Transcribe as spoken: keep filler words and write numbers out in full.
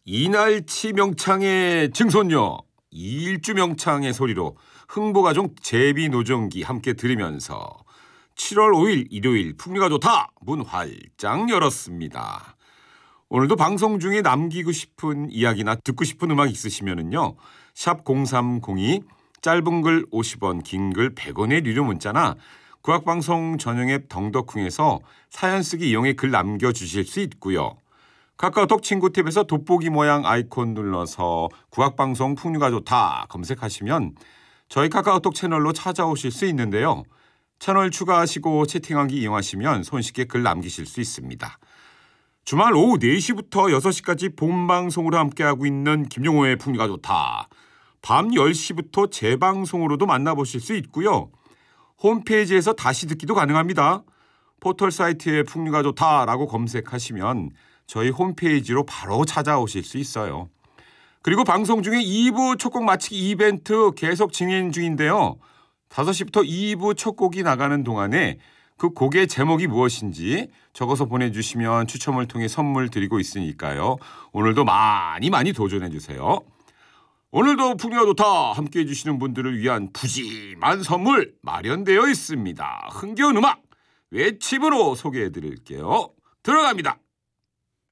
이날치 명창의 증손녀, 이일주 명창의 소리로 흥보가족 제비노정기 함께 들으면서 칠월 오일 일요일 풍류가 좋다 문 활짝 열었습니다. 오늘도 방송 중에 남기고 싶은 이야기나 듣고 싶은 음악 있으시면은요, 샵 공삼공이 짧은 글 오십 원, 긴 글 백 원의 유료 문자나 국악방송 전용 앱 덩덕쿵에서 사연 쓰기 이용해 글 남겨주실 수 있고요. 카카오톡 친구 탭에서 돋보기 모양 아이콘 눌러서 국악방송 풍류가 좋다 검색하시면 저희 카카오톡 채널로 찾아오실 수 있는데요. 채널 추가하시고 채팅하기 이용하시면 손쉽게 글 남기실 수 있습니다. 주말 오후 네 시부터 여섯 시까지 본방송으로 함께하고 있는 김용호의 풍류가 좋다. 밤 열 시부터 재방송으로도 만나보실 수 있고요. 홈페이지에서 다시 듣기도 가능합니다. 포털 사이트에 풍류가 좋다라고 검색하시면 저희 홈페이지로 바로 찾아오실 수 있어요. 그리고 방송 중에 이 부 첫 곡 맞히기 이벤트 계속 진행 중인데요. 다섯 시부터 이 부 첫 곡이 나가는 동안에 그 곡의 제목이 무엇인지 적어서 보내주시면 추첨을 통해 선물 드리고 있으니까요. 오늘도 많이 많이 도전해주세요. 오늘도 풍류가 좋다 함께해 주시는 분들을 위한 푸짐한 선물 마련되어 있습니다. 흥겨운 음악 외침으로 소개해 드릴게요. 들어갑니다.